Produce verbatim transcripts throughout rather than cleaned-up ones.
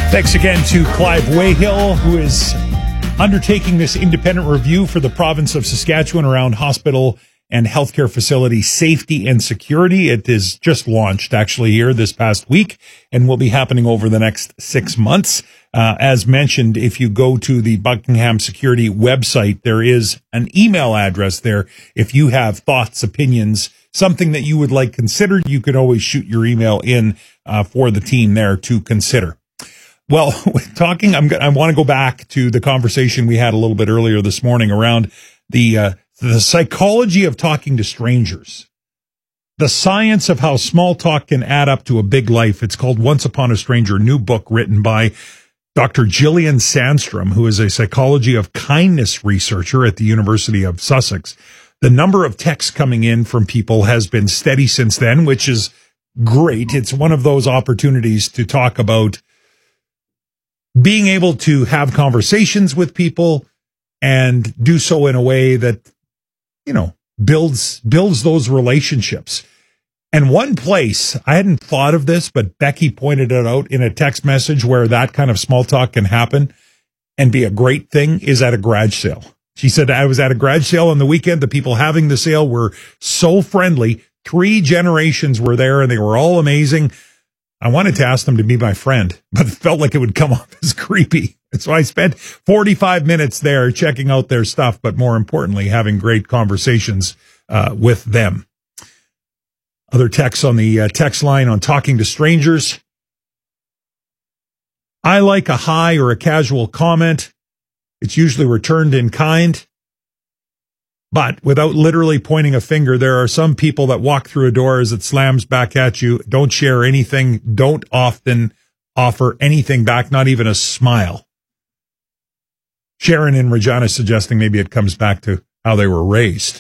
Thanks again to Clive Wayhill, who is undertaking this independent review for the province of Saskatchewan around hospital and healthcare facility safety and security. It is just launched actually here this past week and will be happening over the next six months. Uh, as mentioned, if you go to the Buckingham Security website, there is an email address there. If you have thoughts, opinions, something that you would like considered, you could always shoot your email in uh, for the team there to consider. Well, talking, I'm, I want to go back to the conversation we had a little bit earlier this morning around the uh, the psychology of talking to strangers, the science of how small talk can add up to a big life. It's called Once Upon a Stranger, a new book written by Doctor Gillian Sandstrom, who is a psychology of kindness researcher at the University of Sussex. The number of texts coming in from people has been steady since then, which is great. It's one of those opportunities to talk about being able to have conversations with people and do so in a way that, you know, builds, builds those relationships. And one place, I hadn't thought of this, but Becky pointed it out in a text message where that kind of small talk can happen and be a great thing is at a garage sale. She said, I was at a garage sale on the weekend. The people having the sale were so friendly. Three generations were there and they were all amazing. I wanted to ask them to be my friend, but it felt like it would come off as creepy. So I spent forty-five minutes there checking out their stuff, but more importantly, having great conversations uh, with them. Other texts on the uh, text line on talking to strangers. I like a hi or a casual comment. It's usually returned in kind. But without literally pointing a finger, there are some people that walk through a door as it slams back at you, don't share anything, don't often offer anything back, not even a smile. Sharon in Regina suggesting maybe it comes back to how they were raised.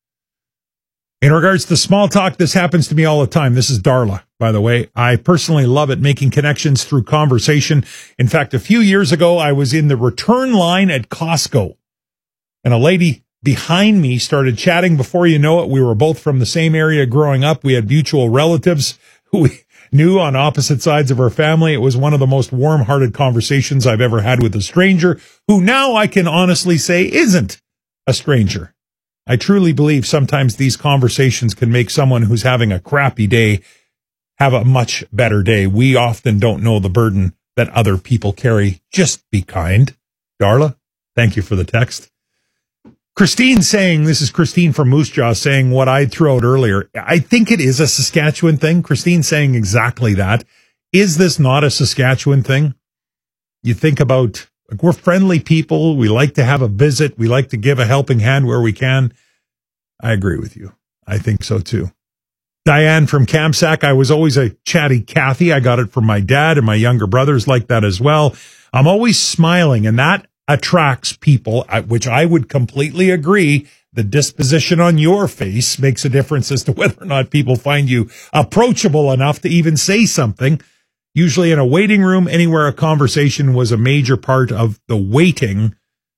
In regards to small talk, this happens to me all the time. This is Darla, by the way. I personally love it, making connections through conversation. In fact, a few years ago, I was in the return line at Costco, and a lady behind me started chatting. Before you know it, we were both from the same area growing up. We had mutual relatives who we knew on opposite sides of our family. It was one of the most warm-hearted conversations I've ever had with a stranger, who now I can honestly say isn't a stranger. I truly believe sometimes these conversations can make someone who's having a crappy day have a much better day. We often don't know the burden that other people carry. Just be kind. Darla, thank you for the text. Christine saying, this is Christine from Moose Jaw saying what I threw out earlier. I think it is a Saskatchewan thing. Christine saying exactly that. Is this not a Saskatchewan thing? You think about, like, we're friendly people. We like to have a visit. We like to give a helping hand where we can. I agree with you. I think so too. Diane from Kamsack, I was always a chatty Cathy. I got it from my dad, and my younger brothers like that as well. I'm always smiling, and that attracts people, which I would completely agree. The disposition on your face makes a difference as to whether or not people find you approachable enough to even say something. Usually in a waiting room, anywhere a conversation was a major part of the waiting.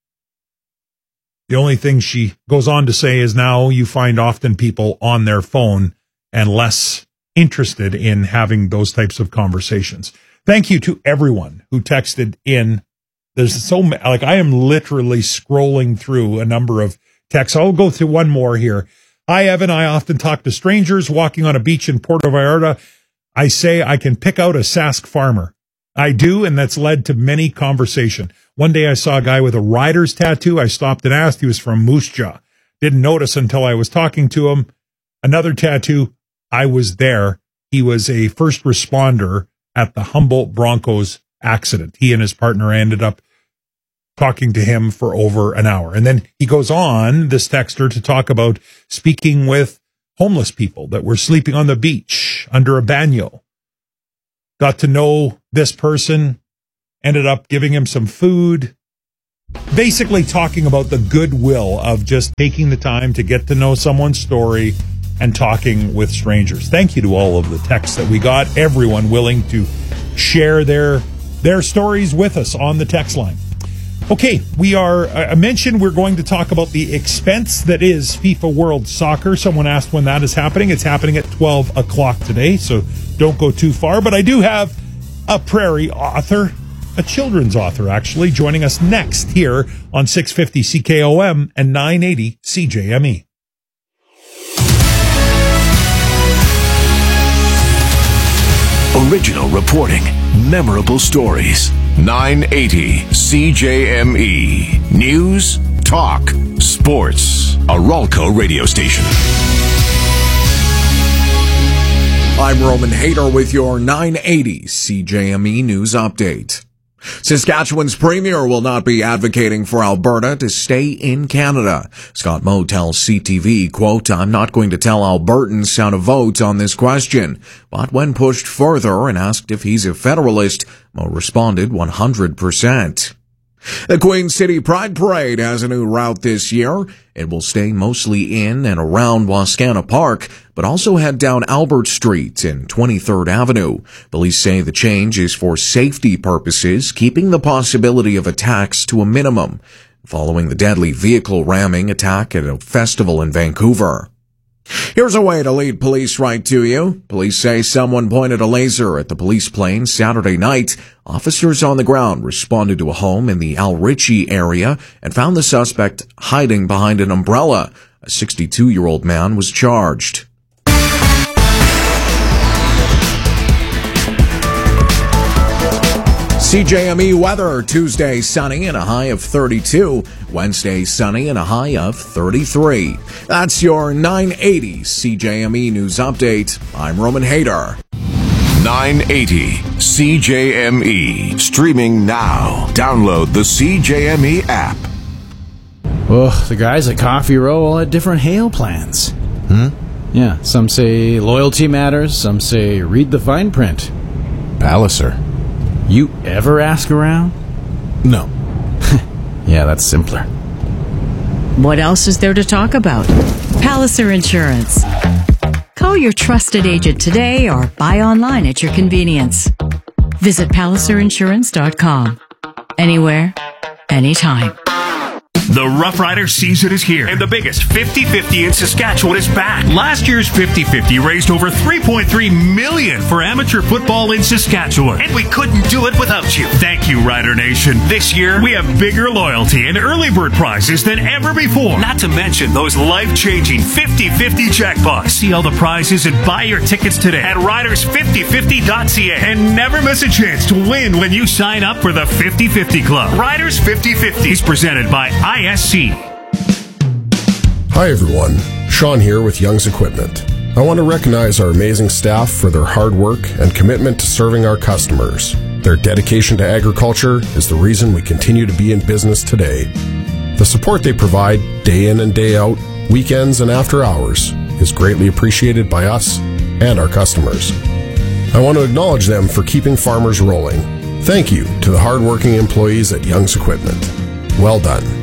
The only thing she goes on to say is now you find often people on their phone and less interested in having those types of conversations. Thank you to everyone who texted in. There's so many, like, I am literally scrolling through a number of texts. I'll go through one more here. Hi, Evan. I often talk to strangers walking on a beach in Puerto Vallarta. I say I can pick out a Sask farmer. I do, and that's led to many conversation. One day I saw a guy with a rider's tattoo. I stopped and asked. He was from Moose Jaw. Didn't notice until I was talking to him. Another tattoo. I was there. He was a first responder at the Humboldt Broncos accident. He and his partner ended up talking to him for over an hour. And then he goes on, this texter, to talk about speaking with homeless people that were sleeping on the beach under a banyo. Got to know this person, ended up giving him some food, basically talking about the goodwill of just taking the time to get to know someone's story and talking with strangers. Thank you to all of the texts that we got, everyone willing to share their their stories with us on the text line. Okay, we are, I mentioned we're going to talk about the expense that is FIFA World Soccer. Someone asked when that is happening. It's happening at twelve o'clock today, so don't go too far. But I do have a Prairie author a children's author, actually, joining us next here on six fifty C K O M and nine eighty C J M E. Original reporting, memorable stories. nine eighty C J M E. News, talk, sports. A Ralco radio station. I'm Roman Hader with your nine eighty C J M E News Update. Saskatchewan's premier will not be advocating for Alberta to stay in Canada. Scott Moe tells C T V, quote, "I'm not going to tell Albertans how to vote on this question." But when pushed further and asked if he's a federalist, Moe responded one hundred percent. The Queen City Pride Parade has a new route this year. It will stay mostly in and around Wascana Park, but also head down Albert Street and twenty-third Avenue. Police say the change is for safety purposes, keeping the possibility of attacks to a minimum, following the deadly vehicle ramming attack at a festival in Vancouver. Here's a way to lead police right to you. Police say someone pointed a laser at the police plane Saturday night. Officers on the ground responded to a home in the Al Ritchie area and found the suspect hiding behind an umbrella. A sixty-two-year-old man was charged. C J M E weather, Tuesday sunny and a high of thirty-two. Wednesday sunny and a high of thirty-three. That's your nine eighty C J M E News Update. I'm Roman Hader. nine eighty C J M E. Streaming now. Download the C J M E app. Oh, the guys at Coffee Row all had different hail plans. Hmm? Yeah, some say loyalty matters, some say read the fine print. Palliser. You ever ask around? No. Yeah, that's simpler. What else is there to talk about? Palliser Insurance. Call your trusted agent today or buy online at your convenience. Visit palliser insurance dot com. Anywhere, anytime. The Rough Rider season is here, and the biggest fifty fifty in Saskatchewan is back. Last year's fifty fifty raised over three point three million dollars for amateur football in Saskatchewan, and we couldn't do it without you. Thank you, Rider Nation. This year, we have bigger loyalty and early bird prizes than ever before. Not to mention those life-changing fifty fifty jackpots. See all the prizes and buy your tickets today at riders fifty fifty dot c a, and never miss a chance to win when you sign up for the fifty fifty Club. Riders fifty fifty is presented by I S C. Hi everyone, Sean here with Young's Equipment. I want to recognize our amazing staff for their hard work and commitment to serving our customers. Their dedication to agriculture is the reason we continue to be in business today. The support they provide day in and day out, weekends and after hours, is greatly appreciated by us and our customers. I want to acknowledge them for keeping farmers rolling. Thank you to the hardworking employees at Young's Equipment. Well done.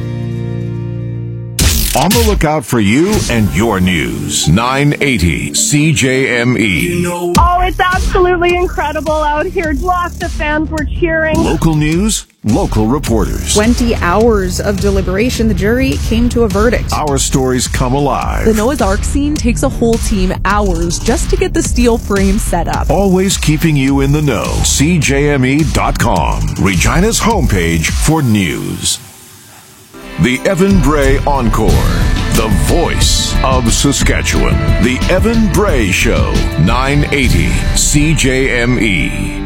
On the lookout for you and your news. nine eighty C J M E. Oh, it's absolutely incredible out here. Lots of fans were cheering. Local news, local reporters. twenty hours of deliberation, the jury came to a verdict. Our stories come alive. The Noah's Ark scene takes a whole team hours just to get the steel frame set up. Always keeping you in the know. C J M E dot com. Regina's homepage for news. The Evan Bray Encore. The voice of Saskatchewan. The Evan Bray Show. nine eighty C J M E.